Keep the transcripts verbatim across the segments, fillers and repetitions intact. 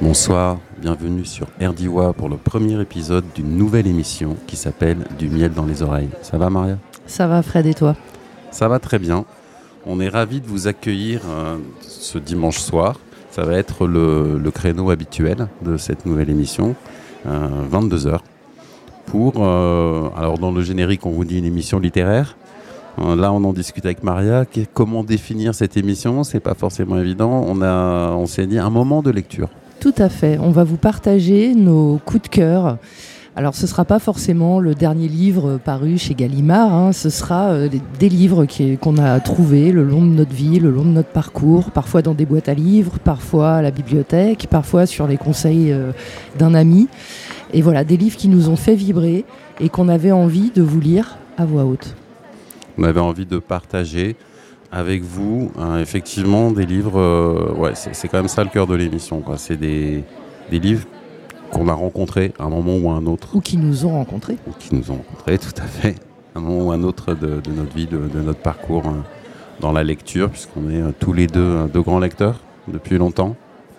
Bonsoir, bienvenue sur Erdiwa pour le premier épisode d'une nouvelle émission qui s'appelle Du miel dans les oreilles. Ça va Maria ? Ça va Fred et toi ? Ça va très bien. On est ravis de vous accueillir euh, ce dimanche soir. Ça va être le, le créneau habituel de cette nouvelle émission, euh, vingt-deux heures. Pour, euh, alors dans le générique on vous dit une émission littéraire. Euh, là on en discute avec Maria. Comment définir cette émission ? C'est pas forcément évident. On, a, on s'est dit un moment de lecture. Tout à fait. On va vous partager nos coups de cœur. Alors, ce ne sera pas forcément le dernier livre paru chez Gallimard. Hein. Ce sera euh, des livres qui, qu'on a trouvés le long de notre vie, le long de notre parcours, parfois dans des boîtes à livres, parfois à la bibliothèque, parfois sur les conseils euh, d'un ami. Et voilà, des livres qui nous ont fait vibrer et qu'on avait envie de vous lire à voix haute. On avait envie de partager avec vous, hein, effectivement, des livres, euh, ouais, c'est, c'est quand même ça le cœur de l'émission, quoi. C'est des, des livres qu'on a rencontrés à un moment ou à un autre. Ou qui nous ont rencontrés. Ou qui nous ont rencontrés, tout à fait. À un moment ou à un autre de, de notre vie, de, de notre parcours hein, dans la lecture, puisqu'on est euh, tous les deux euh, deux grands lecteurs depuis longtemps.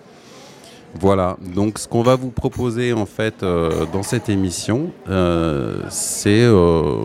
Voilà, donc ce qu'on va vous proposer en fait euh, dans cette émission, euh, c'est euh,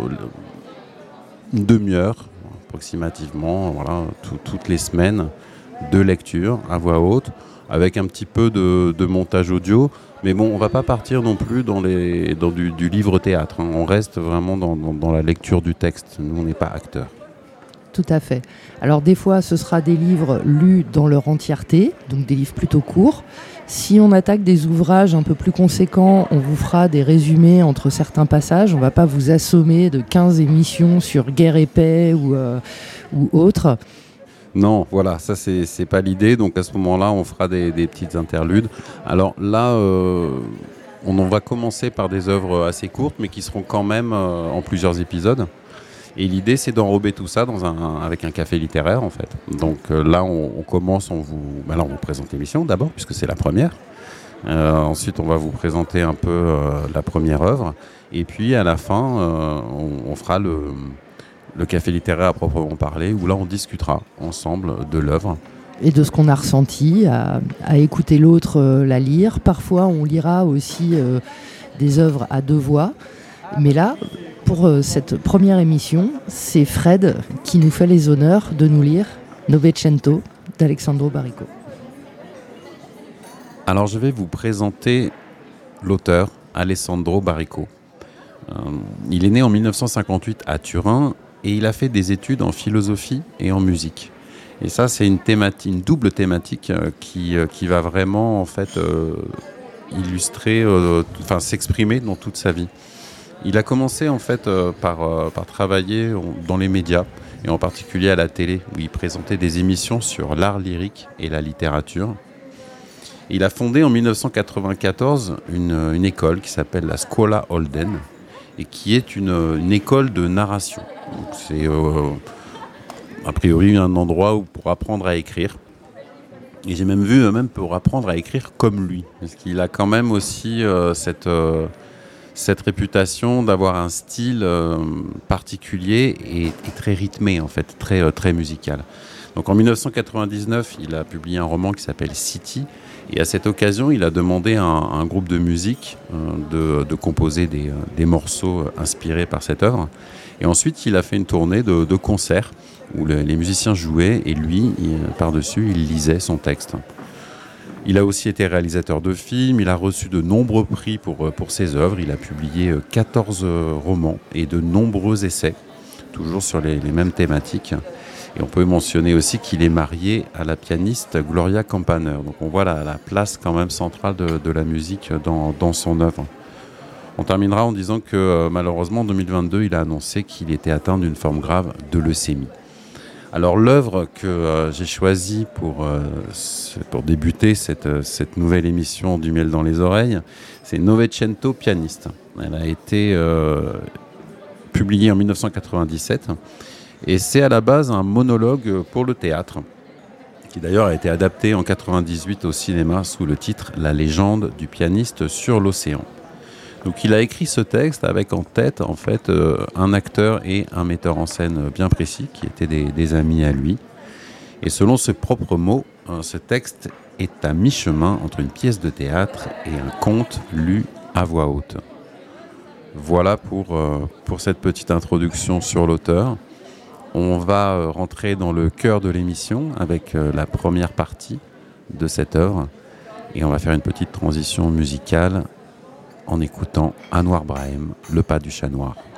une demi-heure, approximativement, voilà, tout, toutes les semaines de lecture à voix haute, avec un petit peu de, de montage audio. Mais bon, on ne va pas partir non plus dans, les, dans du, du livre-théâtre. Hein. On reste vraiment dans, dans, dans la lecture du texte. Nous, on n'est pas acteurs. Tout à fait. Alors des fois, ce sera des livres lus dans leur entièreté, donc des livres plutôt courts. Si on attaque des ouvrages un peu plus conséquents, on vous fera des résumés entre certains passages. On ne va pas vous assommer de quinze émissions sur Guerre et Paix ou, euh, ou autre. Non, voilà, ça c'est, c'est pas l'idée. Donc à ce moment-là, on fera des, des petites interludes. Alors là, euh, on en va commencer par des œuvres assez courtes, mais qui seront quand même euh, en plusieurs épisodes. Et l'idée, c'est d'enrober tout ça dans un, avec un café littéraire, en fait. Donc euh, là, on, on commence, on vous, ben là, on vous présente l'émission d'abord, puisque c'est la première. Euh, ensuite, on va vous présenter un peu euh, la première œuvre. Et puis, à la fin, euh, on, on fera le, le café littéraire à proprement parler, où là, on discutera ensemble de l'œuvre. Et de ce qu'on a ressenti, à, à écouter l'autre euh, la lire. Parfois, on lira aussi euh, des œuvres à deux voix. Mais là, pour euh, cette première émission, c'est Fred qui nous fait les honneurs de nous lire Novecento d'Alessandro Baricco. Alors, je vais vous présenter l'auteur Alessandro Baricco. Euh, il est né en dix-neuf cent cinquante-huit à Turin et il a fait des études en philosophie et en musique. Et ça, c'est une thématique, une double thématique euh, qui, euh, qui va vraiment en fait euh, illustrer, euh, enfin s'exprimer dans toute sa vie. Il a commencé en fait euh, par, euh, par travailler dans les médias et en particulier à la télé où il présentait des émissions sur l'art lyrique et la littérature. Il a fondé en dix-neuf cent quatre-vingt-quatorze une, une école qui s'appelle la Scuola Holden et qui est une, une école de narration. Donc c'est euh, a priori un endroit où pour apprendre à écrire. Et j'ai même vu euh, même pour apprendre à écrire comme lui, parce qu'il a quand même aussi euh, cette euh, cette réputation d'avoir un style euh, particulier et, et très rythmé en fait, très euh, très musical. Donc en dix-neuf cent quatre-vingt-dix-neuf, il a publié un roman qui s'appelle City. Et à cette occasion, il a demandé à un, à un groupe de musique euh, de, de composer des, euh, des morceaux inspirés par cette œuvre. Et ensuite, il a fait une tournée de, de concerts où le, les musiciens jouaient et lui, il, par-dessus, il lisait son texte. Il a aussi été réalisateur de films, il a reçu de nombreux prix pour, pour ses œuvres. Il a publié quatorze romans et de nombreux essais, toujours sur les, les mêmes thématiques. Et on peut mentionner aussi qu'il est marié à la pianiste Gloria Campaner. Donc on voit la, la place quand même centrale de, de la musique dans, dans son œuvre. On terminera en disant que euh, malheureusement en deux mille vingt-deux, il a annoncé qu'il était atteint d'une forme grave de leucémie. Alors l'œuvre que euh, j'ai choisie pour, euh, pour débuter cette, cette nouvelle émission du miel dans les oreilles, c'est Novecento pianiste. Elle a été euh, publiée en dix-neuf cent quatre-vingt-dix-sept. Et c'est à la base un monologue pour le théâtre, qui d'ailleurs a été adapté en quatre-vingt-dix-huit au cinéma sous le titre « La légende du pianiste sur l'océan ». Donc il a écrit ce texte avec en tête en fait euh, un acteur et un metteur en scène bien précis, qui étaient des, des amis à lui. Et selon ses propres mots, ce texte est à mi-chemin entre une pièce de théâtre et un conte lu à voix haute. Voilà pour, euh, pour cette petite introduction sur l'auteur. On va euh, rentrer dans le cœur de l'émission avec euh, la première partie de cette œuvre. Et on va faire une petite transition musicale en écoutant Anouar Brahim, Le pas du chat noir.